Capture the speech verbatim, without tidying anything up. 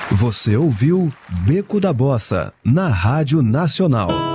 Você ouviu Beco da Bossa, na Rádio Nacional.